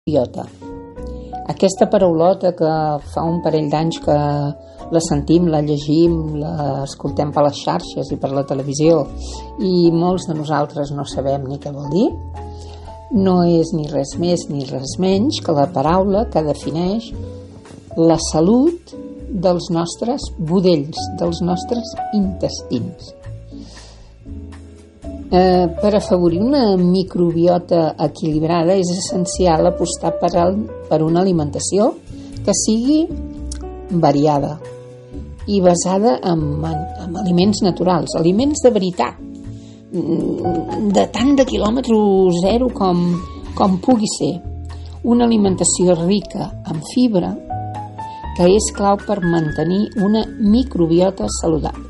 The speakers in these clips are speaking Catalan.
microbiota. Aquesta paraulota que fa un parell d'anys que la sentim, la llegim, la escoltem per les xarxes i per la televisió i molts de nosaltres no sabem ni què vol dir, no és ni res més ni res menys que la paraula que defineix la salut dels nostres budells, dels nostres intestins. Per afavorir una microbiota equilibrada és essencial apostar per una alimentació que sigui variada i basada en aliments naturals, aliments de veritat, de tant de quilòmetre zero com pugui ser. Una alimentació rica en fibra que és clau per mantenir una microbiota saludable.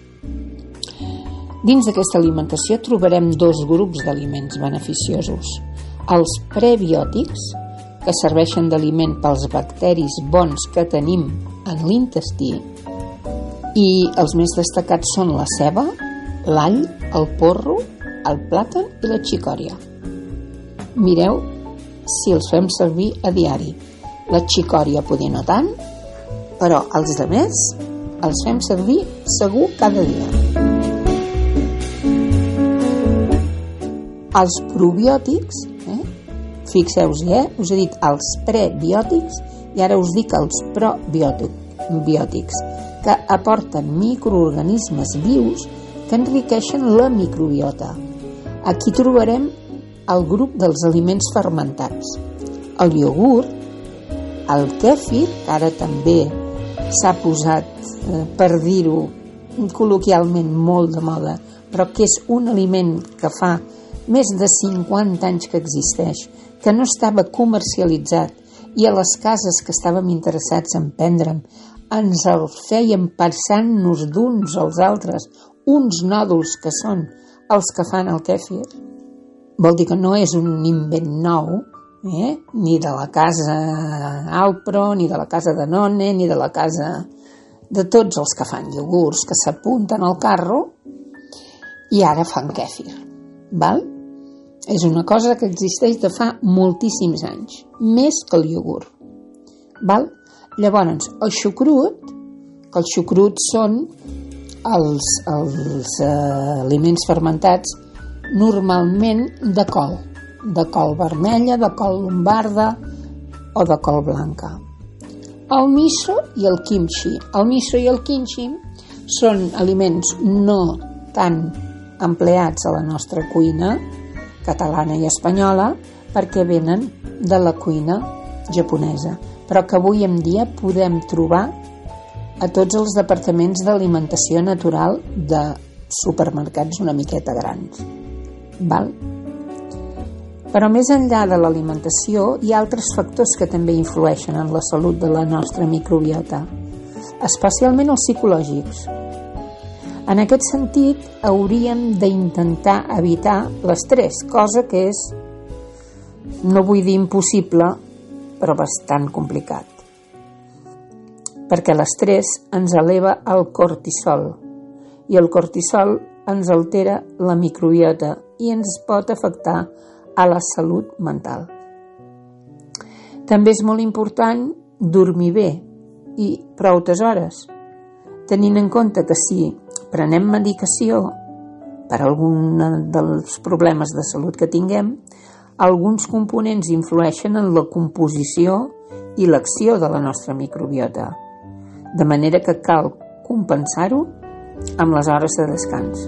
Dins d'aquesta alimentació trobarem dos grups d'aliments beneficiosos. Els prebiòtics, que serveixen d'aliment pels bacteris bons que tenim en l'intestí, i els més destacats són la ceba, l'all, el porro, el plàtan i la xicòria. Mireu si els fem servir a diari. La xicòria poder no tant, però els altres els fem servir segur cada dia. Els probiòtics, fixeu-vos, us he dit els prebiòtics i ara us dic els probiòtics, que aporten microorganismes vius que enriqueixen la microbiota. Aquí trobarem el grup dels aliments fermentats, el iogurt, el kèfir, que ara també s'ha posat, per dir-ho col·loquialment, molt de moda, però que és un aliment que fa més de 50 anys que existeix, que no estava comercialitzat i a les cases que estàvem interessats en prendre'm ens el fèiem passant-nos d'uns als altres uns nòduls que són els que fan el kèfir. Vol dir que no és un invent nou, ni de la casa Alpro, ni de la casa Danone, ni de la casa de tots els que fan iogurts, que s'apunten al carro i ara fan kèfir. Val? És una cosa que existeix de fa moltíssims anys, més que el iogurt. Val? Llavors, el xucrut són els aliments fermentats normalment de col vermella, de col lombarda o de col blanca. El miso i el kimchi. El miso i el kimchi són aliments no tan empleats a la nostra cuina catalana i espanyola perquè venen de la cuina japonesa, però que avui en dia podem trobar a tots els departaments d'alimentació natural de supermercats una miqueta grans. Val? Però més enllà de l'alimentació hi ha altres factors que també influeixen en la salut de la nostra microbiota, especialment els psicològics. En aquest sentit, hauríem d'intentar evitar l'estrès, cosa que és, no vull dir impossible, però bastant complicat. Perquè l'estrès ens eleva el cortisol, i el cortisol ens altera la microbiota i ens pot afectar a la salut mental. També és molt important dormir bé i prou hores, tenint en compte que si prenem medicació per algun dels problemes de salut que tinguem, alguns components influeixen en la composició i l'acció de la nostra microbiota, de manera que cal compensar-ho amb les hores de descans.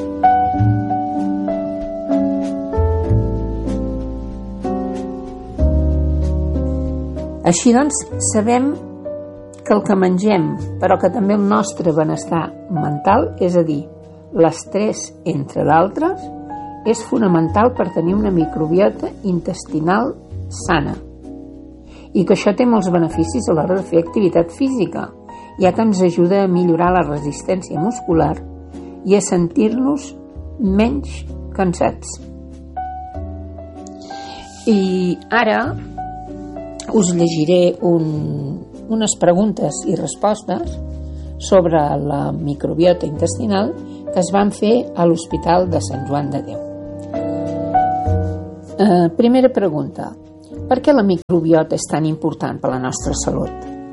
Així doncs, sabem que el que mengem, però que també el nostre benestar mental, és a dir, l'estrès, entre d'altres, és fonamental per tenir una microbiota intestinal sana. I que això té molts beneficis a l'hora de fer activitat física, ja que ens ajuda a millorar la resistència muscular i a sentir-nos menys cansats. I ara us llegiré unes preguntes i respostes sobre la microbiota intestinal que es van fer a l'Hospital de Sant Joan de Déu. Primera pregunta. Per què la microbiota és tan important per a la nostra salut?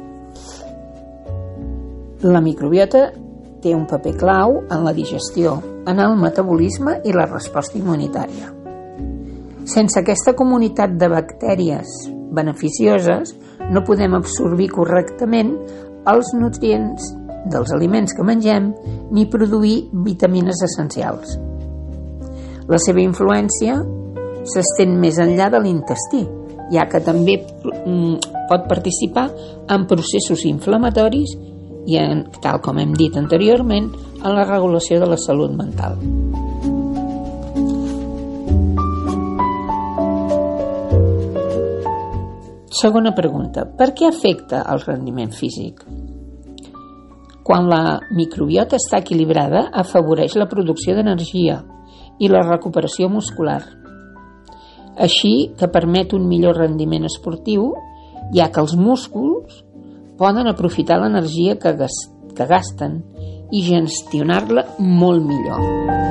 La microbiota té un paper clau en la digestió, en el metabolisme i la resposta immunitària. Sense aquesta comunitat de bactèries beneficioses no podem absorbir correctament els nutrients dels aliments que mengem ni produir vitamines essencials. La seva influència s'estén més enllà de l'intestí, ja que també pot participar en processos inflamatoris i, tal com hem dit anteriorment, en la regulació de la salut mental. Segona pregunta. Per què afecta el rendiment físic? Quan la microbiota està equilibrada, afavoreix la producció d'energia i la recuperació muscular, així que permet un millor rendiment esportiu, ja que els músculs poden aprofitar l'energia que gasten i gestionar-la molt millor.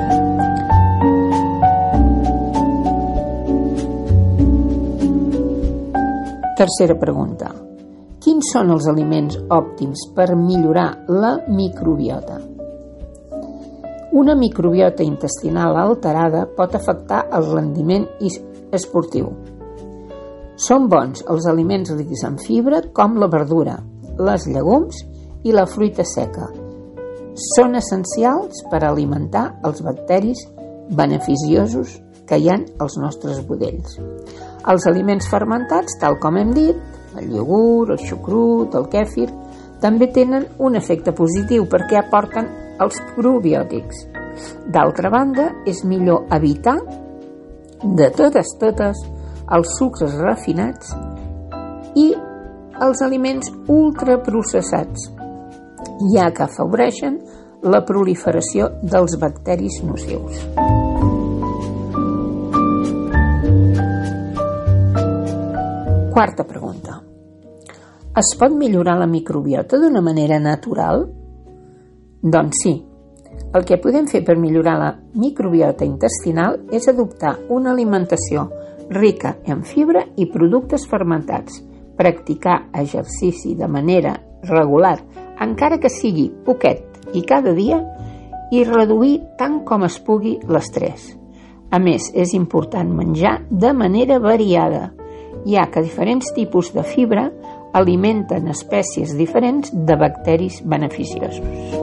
Tercera pregunta. Quins són els aliments òptims per millorar la microbiota? Una microbiota intestinal alterada pot afectar el rendiment esportiu. Són bons els aliments rics en fibra com la verdura, les llegums i la fruita seca. Són essencials per alimentar els bacteris beneficiosos que hi ha als nostres budells. Els aliments fermentats, tal com hem dit, el iogurt, el xucrut, el kèfir, també tenen un efecte positiu perquè aporten els probiòtics. D'altra banda, és millor evitar de totes els sucres refinats i els aliments ultraprocessats, ja que afavoreixen la proliferació dels bacteris nocius. Quarta pregunta. Es pot millorar la microbiota d'una manera natural? Doncs sí. El que podem fer per millorar la microbiota intestinal és adoptar una alimentació rica en fibra i productes fermentats, practicar exercici de manera regular, encara que sigui poquet i cada dia, i reduir tant com es pugui l'estrès. A més, és important menjar de manera variada, ja que diferents tipus de fibra alimenten espècies diferents de bacteris beneficiosos.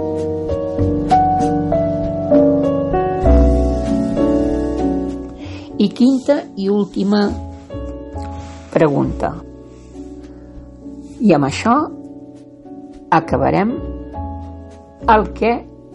I quinta i última pregunta. I amb això acabarem el que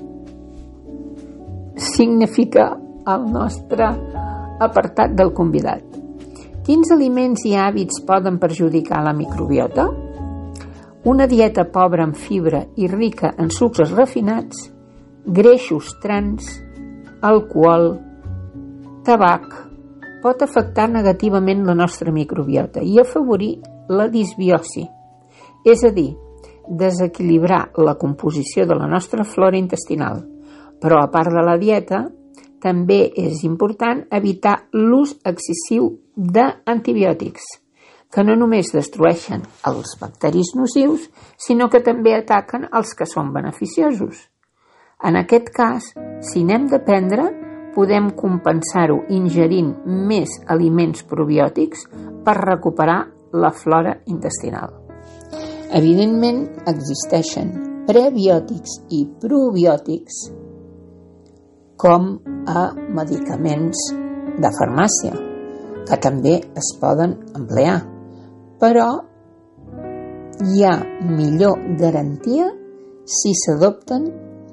significa el nostre apartat del convidat. Quins aliments i hàbits poden perjudicar la microbiota? Una dieta pobra en fibra i rica en sucres refinats, greixos trans, alcohol, tabac, pot afectar negativament la nostra microbiota i afavorir la disbiosi, és a dir, desequilibrar la composició de la nostra flora intestinal. Però a part de la dieta, també és important evitar l'ús excessiu d'antibiòtics, que no només destrueixen els bacteris nocius, sinó que també ataquen els que són beneficiosos. En aquest cas, si n'hem de prendre, podem compensar-ho ingerint més aliments probiòtics per recuperar la flora intestinal. Evidentment, existeixen prebiòtics i probiòtics com a medicaments de farmàcia, que també es poden emplear, però hi ha millor garantia si s'adopten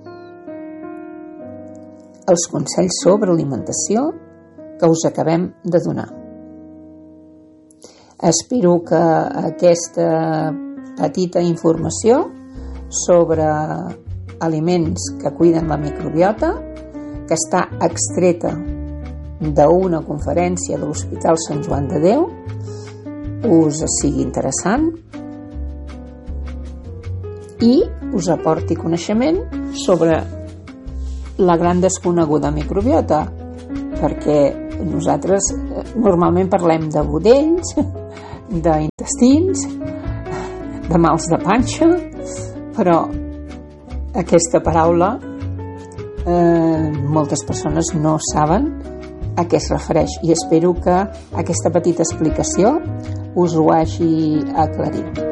els consells sobre alimentació que us acabem de donar. Espero que aquesta petita informació sobre aliments que cuiden la microbiota, que està extreta d'una conferència de l'Hospital Sant Joan de Déu, us sigui interessant i us aporti coneixement sobre la gran desconeguda microbiota, perquè nosaltres normalment parlem de budells, d'intestins, de mals de panxa, però aquesta paraula moltes persones no saben a què es refereix, i espero que aquesta petita explicació us ho hagi aclarit.